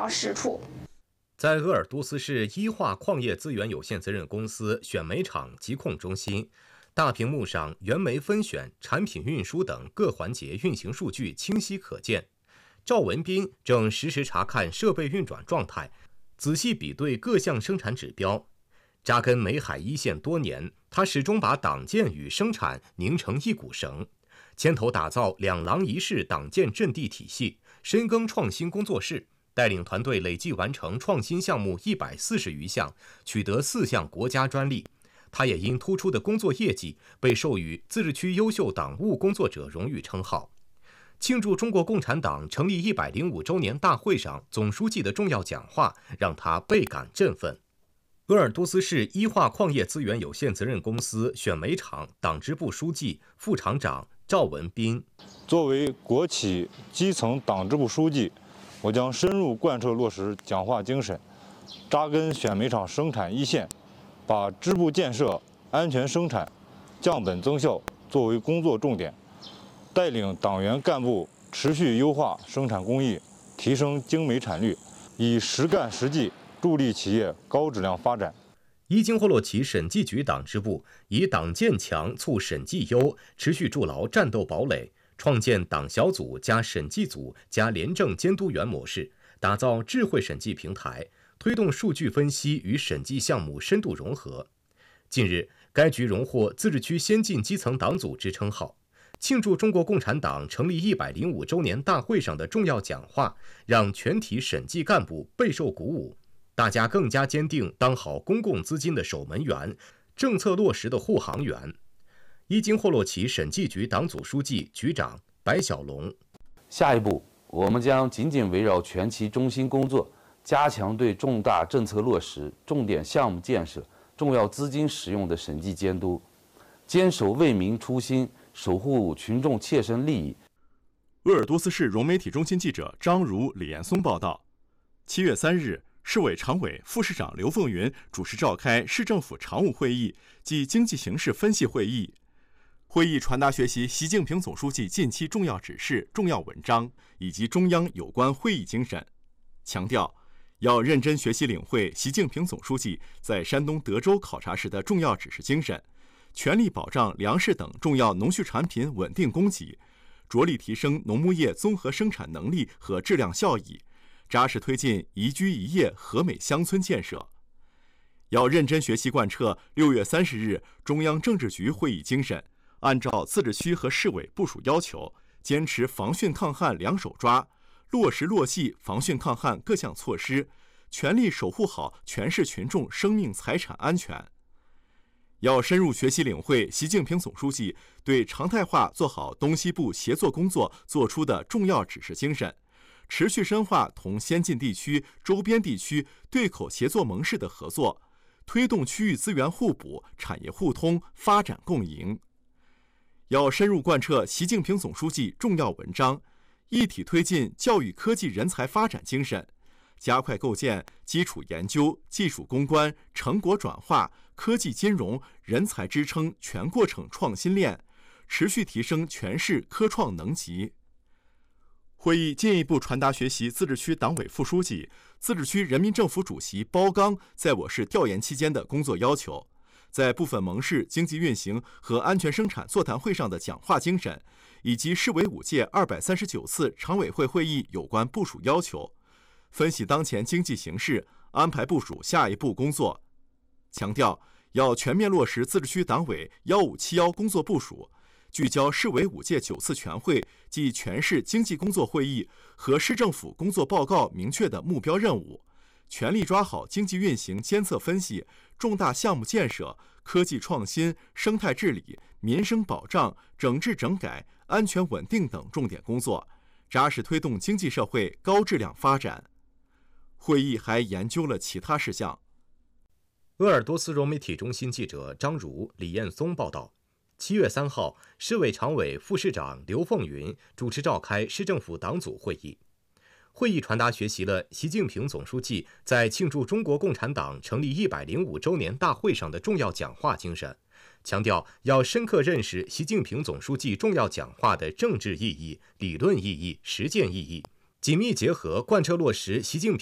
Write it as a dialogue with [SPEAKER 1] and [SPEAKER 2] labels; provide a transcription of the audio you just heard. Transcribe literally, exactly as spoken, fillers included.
[SPEAKER 1] 到实处。
[SPEAKER 2] 在鄂尔多斯市一化矿业资源有限责任公司选煤厂疾控中心，大屏幕上原煤分选、产品运输等各环节运行数据清晰可见。赵文斌正实时查看设备运转状态，仔细比对各项生产指标。扎根煤海一线多年，他始终把党建与生产拧成一股绳，牵头打造两廊一室党建阵地体系，深耕创新工作室，带领团队累计完成创新项目一百四十余项，取得四项国家专利。他也因突出的工作业绩被授予自治区优秀党务工作者荣誉称号。庆祝中国共产党成立一百零五周年大会上总书记的重要讲话让他倍感振奋。鄂尔多斯市一化矿业资源有限责任公司选煤厂党支部书记、副厂长赵文斌：
[SPEAKER 3] 作为国企基层党支部书记，我将深入贯彻落实讲话精神，扎根选煤厂生产一线，把支部建设、安全生产、降本增效作为工作重点，带领党员干部持续优化生产工艺，提升精煤产率，以实干实际助力企业高质量发展。
[SPEAKER 2] 伊金霍洛旗审计局党支部以党建强促审计优，持续筑牢战斗堡垒，创建党小组加审计组加廉政监督员模式，打造智慧审计平台，推动数据分析与审计项目深度融合。近日，该局荣获自治区先进基层党组织称号。庆祝中国共产党成立一百零五周年大会上的重要讲话，让全体审计干部备受鼓舞。大家更加坚定当好公共资金的守门员，政策落实的护航员。伊金霍洛旗审计局党组书记、局长白小龙：
[SPEAKER 4] 下一步，我们将紧紧围绕全期中心工作，加强对重大政策落实、重点项目建设、重要资金使用的审计监督，坚守为民初心，守护群众切身利益。
[SPEAKER 5] 鄂尔多斯市融媒体中心记者张如、李延松报道：七月三日，市委常委、副市长刘凤云主持召开市政府常务会议暨经济形势分析会议。会议传达学习习近平总书记近期重要指示、重要文章以及中央有关会议精神，强调要认真学习领会习近平总书记在山东德州考察时的重要指示精神，全力保障粮食等重要农畜产品稳定供给，着力提升农牧业综合生产能力和质量效益，扎实推进宜居宜业和美乡村建设。要认真学习贯彻六月三十日中央政治局会议精神，按照自治区和市委部署要求，坚持防汛抗旱两手抓，落实落细防汛抗旱各项措施，全力守护好全市群众生命财产安全。要深入学习领会习近平总书记对常态化做好东西部协作工作作出的重要指示精神，持续深化同先进地区、周边地区对口协作盟誓的合作，推动区域资源互补、产业互通、发展共赢。要深入贯彻习近平总书记重要文章，一体推进教育科技人才发展精神，加快构建基础研究、技术攻关、成果转化、科技金融、人才支撑全过程创新链，持续提升全市科创能级。会议进一步传达学习自治区党委副书记、自治区人民政府主席包刚在我市调研期间的工作要求，在部分盟市经济运行和安全生产座谈会上的讲话精神，以及市委五届二百三十九次常委会会议有关部署要求，分析当前经济形势，安排部署下一步工作。强调要全面落实自治区党委幺五七幺工作部署，聚焦市委五届九次全会暨全市经济工作会议和市政府工作报告明确的目标任务，全力抓好经济运行监测分析、重大项目建设、科技创新、生态治理、民生保障、整治整改、安全稳定等重点工作，扎实推动经济社会高质量发展。会议还研究了其他事项。
[SPEAKER 2] 鄂尔多斯融媒体中心记者张如、李彦松报道：七月三号，市委常委、副市长刘凤云主持召开市政府党组会议。会议传达学习了习近平总书记在庆祝中国共产党成立一百零五周年大会上的重要讲话精神，强调要深刻认识习近平总书记重要讲话的政治意义、理论意义、实践意义，紧密结合贯彻落实习近平